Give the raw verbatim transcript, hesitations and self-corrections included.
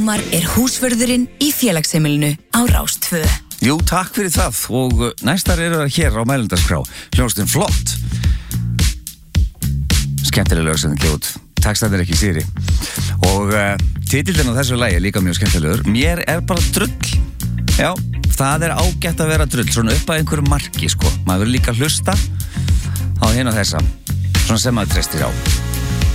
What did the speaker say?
Ómar er húsvörðurinn í félagsheimilinu á Rás tvö. Jú, takk fyrir það og næstar eru það hér á mælendaskrá. Hljómsveitin Flott. Skemmtileg lög sem þið gefa út. Textarnir ekki síðri. Og uh, titillinn á þessu lagi er líka mjög skemmtilegur. Mér er bara drull. Já, það er ágætt að vera drull. Svona upp að einhverju marki, sko. Maður verður líka að hlusta á hina þessa. Svona sem maður treystir á.